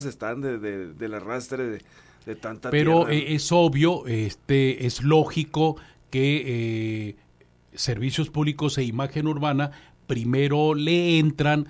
están del arrastre de tanta Pero tierra. es obvio, es lógico que Servicios Públicos e Imagen Urbana primero le entran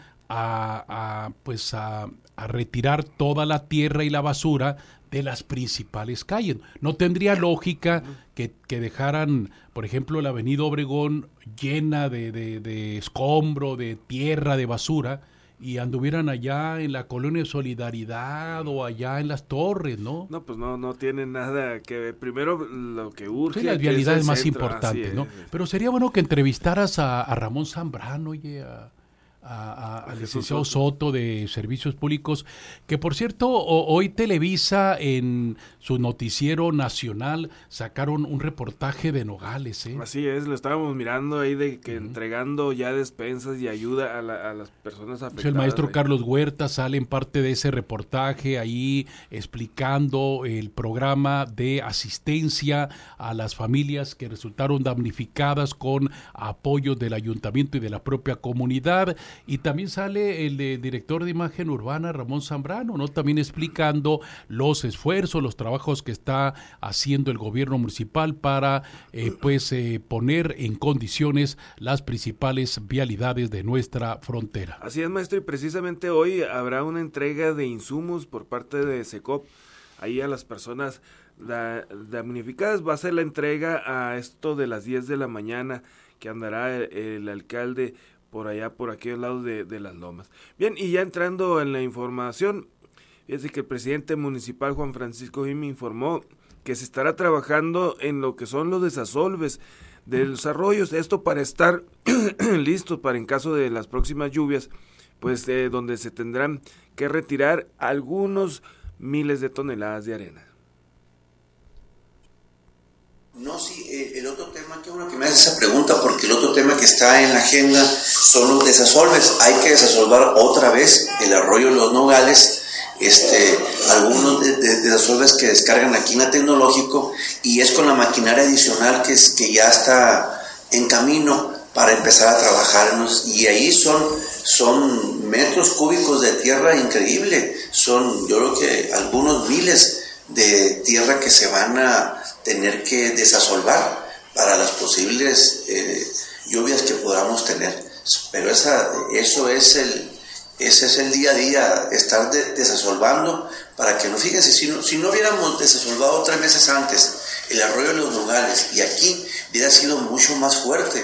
a retirar toda la tierra y la basura de las principales calles. No tendría lógica que dejaran, por ejemplo, la avenida Obregón llena de escombro, de tierra, de basura, y anduvieran allá en la Colonia Solidaridad o allá en Las Torres, ¿no? No, pues no tiene nada que ver. Primero lo que urge. Sí, las que es vialidades el más centro, importantes, ¿no? es. Pero sería bueno que entrevistaras a Ramón Zambrano, oye, al Jesús licenciado Soto de Servicios Públicos, que por cierto, hoy Televisa en su noticiero nacional sacaron un reportaje de Nogales, ¿eh? Así es, lo estábamos mirando ahí de que entregando ya despensas y ayuda a las personas afectadas. El maestro Carlos Huerta sale en parte de ese reportaje ahí explicando el programa de asistencia a las familias que resultaron damnificadas con apoyo del ayuntamiento y de la propia comunidad, y también sale el director de Imagen Urbana, Ramón Zambrano, ¿no? También explicando los esfuerzos, los trabajos que está haciendo el gobierno municipal para poner en condiciones las principales vialidades de nuestra frontera. Así es, maestro, y precisamente hoy habrá una entrega de insumos por parte de SECOP ahí a las personas damnificadas. Va a ser la entrega a esto de las 10 de la mañana, que andará el alcalde por allá, por aquellos lados de Las Lomas. Bien, y ya entrando en la información, fíjese que el presidente municipal Juan Francisco Jimmy informó que se estará trabajando en lo que son los desasolves de los arroyos, esto para estar listos para en caso de las próximas lluvias, pues donde se tendrán que retirar algunos miles de toneladas de arena. No, sí, el otro tema, qué bueno que me haces esa pregunta, porque el otro tema que está en la agenda son los desasolves. Hay que desasolvar otra vez el arroyo Los Nogales, algunos desasolves que descargan aquí en la Tecnológico, y es con la maquinaria adicional que ya está en camino para empezar a trabajarnos, y ahí son metros cúbicos de tierra increíble, son yo creo que algunos miles de tierra que se van a tener que desasolvar para las posibles lluvias que podamos tener. Pero ese es el día a día, estar desasolvando para que no, fíjense, si no hubiéramos desasolvado 3 meses antes el arroyo de Los Nogales, y aquí hubiera sido mucho más fuerte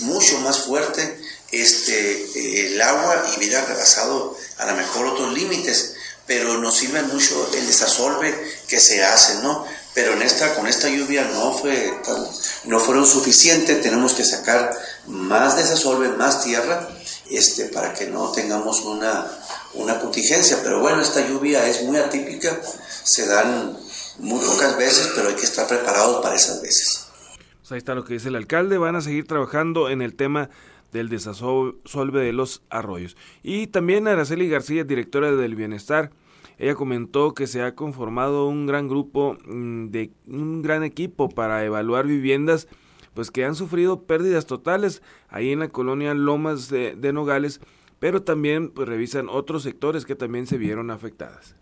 el agua, y hubiera rebasado a lo mejor otros límites, pero nos sirve mucho el desasolve que se hace, ¿no? Pero con esta lluvia no fueron suficientes, tenemos que sacar más desasolve, más tierra, para que no tengamos una contingencia. Pero bueno, esta lluvia es muy atípica, se dan muy pocas veces, pero hay que estar preparados para esas veces. Pues ahí está lo que dice el alcalde, van a seguir trabajando en el tema del desasolve de los arroyos. Y también Araceli García, directora del Bienestar, ella comentó que se ha conformado un gran grupo, un gran equipo para evaluar viviendas pues que han sufrido pérdidas totales ahí en la colonia Lomas de Nogales, pero también pues revisan otros sectores que también se vieron afectadas.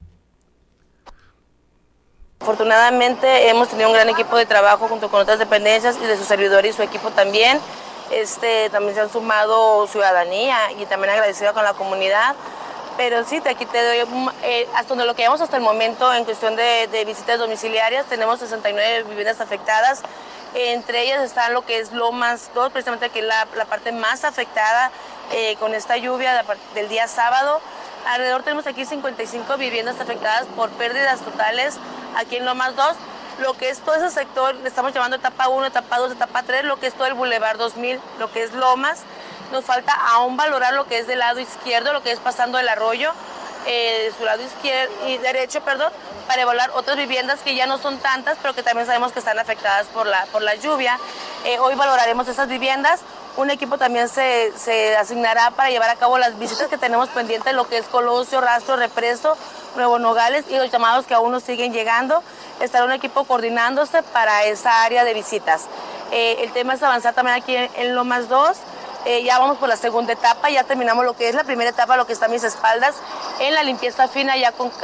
Afortunadamente hemos tenido un gran equipo de trabajo junto con otras dependencias y de su servidor y su equipo también. También se han sumado ciudadanía y también agradecido con la comunidad. Pero sí, aquí te doy, hasta donde lo que llevamos hasta el momento en cuestión de visitas domiciliarias, tenemos 69 viviendas afectadas. Entre ellas están lo que es Lomas 2, precisamente que es la parte más afectada con esta lluvia del día sábado. Alrededor tenemos aquí 55 viviendas afectadas por pérdidas totales aquí en Lomas 2. Lo que es todo ese sector, le estamos llamando etapa 1, etapa 2, etapa 3, lo que es todo el Boulevard 2000, lo que es Lomas. Nos falta aún valorar lo que es del lado izquierdo, lo que es pasando el arroyo, de su lado izquierdo y derecho, para evaluar otras viviendas que ya no son tantas, pero que también sabemos que están afectadas por la lluvia. Hoy valoraremos esas viviendas. Un equipo también se asignará para llevar a cabo las visitas que tenemos pendientes, lo que es Colosio, Rastro, Represo, Nuevo Nogales y los llamados que aún nos siguen llegando. Estará un equipo coordinándose para esa área de visitas. El tema es avanzar también aquí en Lomas 2. Ya vamos por la segunda etapa, ya terminamos lo que es la primera etapa, lo que está a mis espaldas, en la limpieza fina ya con